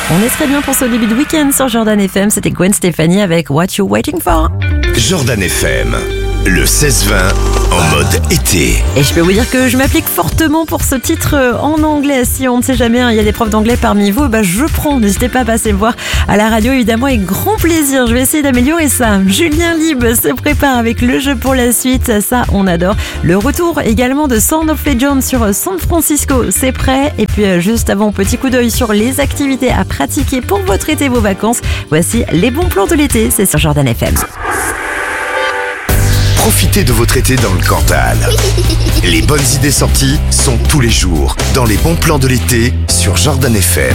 On est très bien pour ce début de week-end sur Jordan FM. C'était Gwen Stefani avec What You Waiting For. Jordan FM, le 16-20 en mode été. Et je peux vous dire que je m'applique fortement pour ce titre en anglais. Si on ne sait jamais, il y a des profs d'anglais parmi vous, je prends. N'hésitez pas à passer me voir à la radio, évidemment, avec grand plaisir. Je vais essayer d'améliorer ça. Julien Lieb se prépare avec le jeu pour la suite. Ça, on adore. Le retour également de Sound of Legend sur San Francisco. C'est prêt. Et puis, juste avant, petit coup d'œil sur les activités à pratiquer pour votre été, vos vacances. Voici les bons plans de l'été. C'est sur Jordan FM. Profitez de votre été dans le Cantal. Les bonnes idées sorties sont tous les jours dans les bons plans de l'été sur Jordan FM.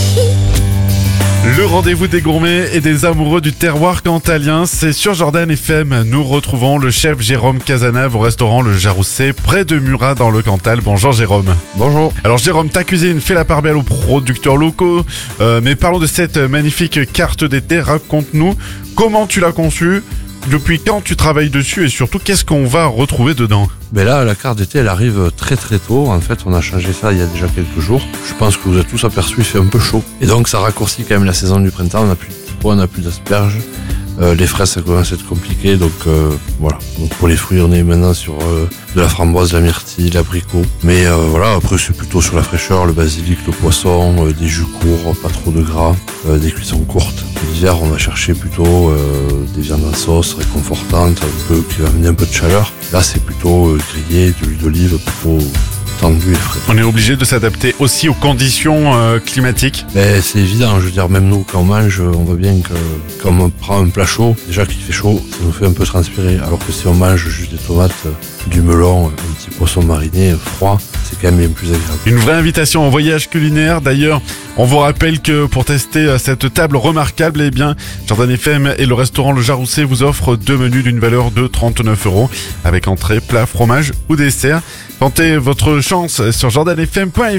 Le rendez-vous des gourmets et des amoureux du terroir cantalien, c'est sur Jordan FM. Nous retrouvons le chef Jérôme Cazenave au restaurant Le Jarousset, près de Murat dans le Cantal. Bonjour Jérôme. Bonjour. Alors Jérôme, ta cuisine fait la part belle aux producteurs locaux, mais parlons de cette magnifique carte d'été. Raconte-nous comment tu l'as conçue, depuis quand tu travailles dessus et surtout qu'est-ce qu'on va retrouver dedans. Ben là, la carte d'été, elle arrive très très tôt. En fait, on a changé ça il y a déjà quelques jours. Je pense que vous avez tous aperçu, il fait un peu chaud. Et donc, ça raccourcit quand même la saison du printemps. On n'a plus de pois, on n'a plus d'asperges. Les fraises, ça commence à être compliqué. Donc, voilà. Donc, pour les fruits, on est maintenant sur de la framboise, de la myrtille, l'abricot. Mais voilà, après, c'est plutôt sur la fraîcheur, le basilic, le poisson, des jus courts, pas trop de gras, des cuissons courtes. L'hiver, on va chercher plutôt des viandes en sauce réconfortantes, qui va amener un peu de chaleur. Là, c'est plutôt grillé, de l'huile d'olive, plutôt tendu et frais. On est obligé de s'adapter aussi aux conditions climatiques. Ben, c'est évident, je veux dire, même nous, quand on mange, on voit bien que quand on prend un plat chaud, déjà qu'il fait chaud, ça nous fait un peu transpirer. Alors que si on mange juste des tomates, du melon, un petit poisson mariné, froid, c'est quand même bien plus agréable. Une vraie invitation au voyage culinaire. D'ailleurs, on vous rappelle que pour tester cette table remarquable, eh bien, Jordan FM et le restaurant Le Jarousset vous offrent 2 menus d'une valeur de 39 € avec entrée, plat, fromage ou dessert. Tentez votre chance sur jordanfm.fr.